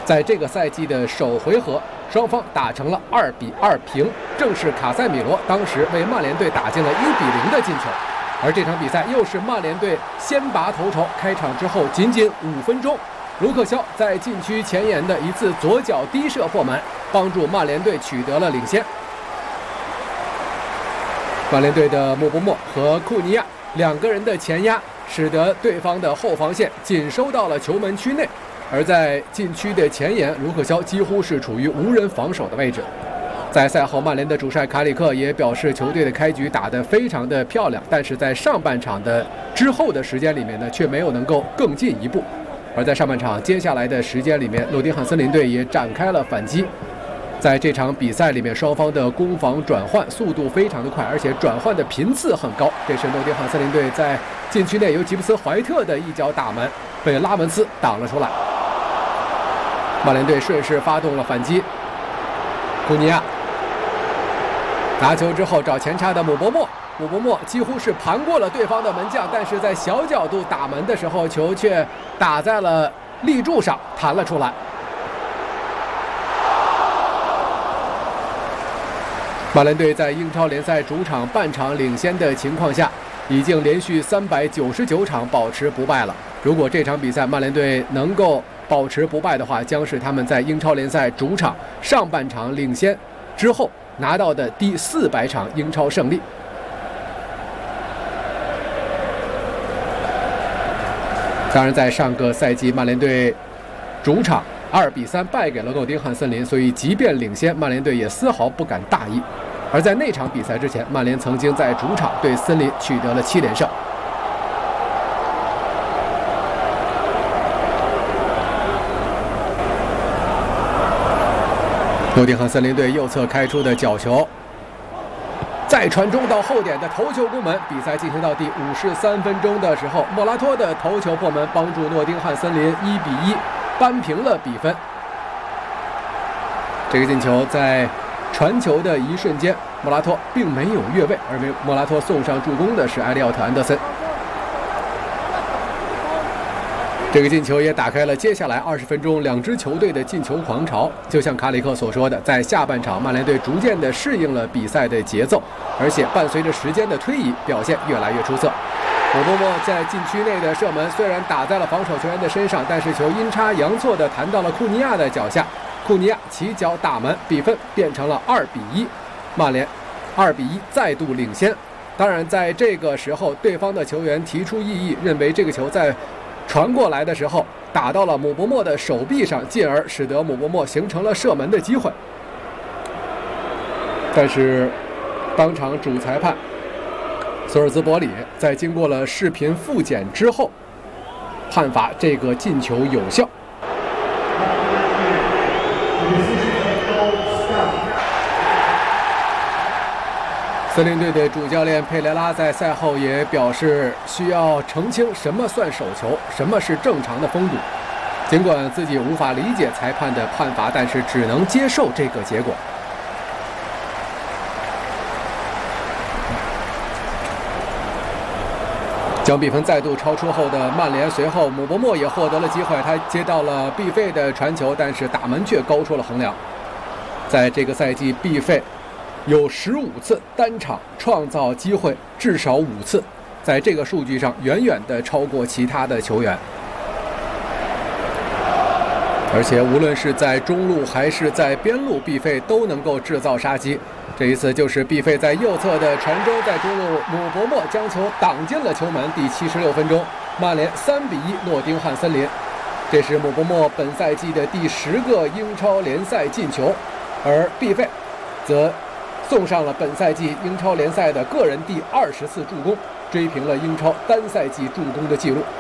在这个赛季的首回合，双方打成了2-2平，正是卡塞米罗当时为曼联队打进了1-0的进球。而这场比赛又是曼联队先拔头筹，开场之后仅仅5分钟，卢克肖在禁区前沿的一次左脚低射破门，帮助曼联队取得了领先。曼联队的穆伯默和库尼亚两个人的前压，使得对方的后防线紧收到了球门区内，而在禁区的前沿，卢克肖几乎是处于无人防守的位置。在赛后，曼联的主帅卡里克也表示，球队的开局打得非常的漂亮，但是在上半场的之后的时间里面呢，却没有能够更进一步。而在上半场接下来的时间里面，诺丁汉森林队也展开了反击。在这场比赛里面，双方的攻防转换速度非常的快，而且转换的频次很高。这是诺丁汉森林队在禁区内由吉布斯怀特的一脚打门被拉文斯挡了出来。曼联队顺势发动了反击，库尼亚拿球之后找前插的姆伯默几乎是盘过了对方的门将，但是在小角度打门的时候，球却打在了立柱上，弹了出来。曼联队在英超联赛主场半场领先的情况下，已经连续399场保持不败了。如果这场比赛曼联队能够保持不败的话，将是他们在英超联赛主场上半场领先之后拿到的第400场英超胜利。当然，在上个赛季曼联队主场2-3败给了诺丁汉森林，所以即便领先，曼联队也丝毫不敢大意。而在那场比赛之前，曼联曾经在主场对森林取得了7连胜。诺丁汉森林队右侧开出的角球，再传中到后点的头球攻门。比赛进行到第53分钟的时候，莫拉托的头球破门，帮助诺丁汉森林1-1扳平了比分。这个进球在传球的一瞬间，莫拉托并没有越位，而为莫拉托送上助攻的是埃利奥特·安德森。这个进球也打开了接下来20分钟两支球队的进球狂潮。就像卡里克所说的，在下半场曼联队逐渐地适应了比赛的节奏，而且伴随着时间的推移，表现越来越出色。姆伯默在禁区内的射门虽然打在了防守球员的身上，但是球阴差阳错地弹到了库尼亚的脚下，库尼亚起脚打门，比分变成了2-1，曼联2-1再度领先。当然，在这个时候，对方的球员提出异议，认为这个球在传过来的时候打到了姆伯默的手臂上，进而使得姆伯默形成了射门的机会。但是，当场主裁判索尔兹伯里在经过了视频复检之后，判罚这个进球有效。森林队的主教练佩雷拉在赛后也表示，需要澄清什么算手球，什么是正常的封堵。尽管自己无法理解裁判的判罚，但是只能接受这个结果。将比分再度超出后的曼联，随后姆伯默也获得了机会，他接到了毕费的传球，但是打门却高出了横梁。在这个赛季，毕费有15次单场创造机会至少5次，在这个数据上远远地超过其他的球员。而且无论是在中路还是在边路，毕费都能够制造杀机。这一次就是毕费在右侧的传中，在中路姆伯默将球挡进了球门。第76分钟，曼联3-1诺丁汉森林。这是姆伯默本赛季的第10个英超联赛进球，而毕费则送上了本赛季英超联赛的个人第20次助攻，追平了英超单赛季助攻的纪录。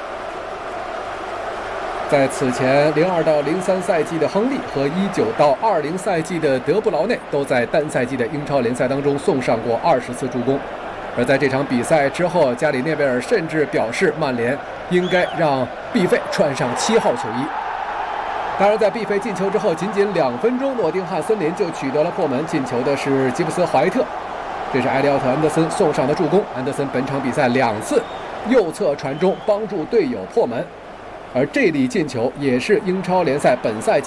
在此前02到03赛季的亨利和19到20赛季的德布劳内都在单赛季的英超联赛当中送上过20次助攻。而在这场比赛之后，加里内维尔甚至表示曼联应该让毕费穿上7号球衣。当然，在毕费进球之后仅仅2分钟，诺丁汉森林就取得了破门，进球的是吉布斯怀特，这是埃利奥特·安德森送上的助攻。安德森本场比赛2次右侧传中，帮助队友破门。而这粒进球也是英超联赛本赛季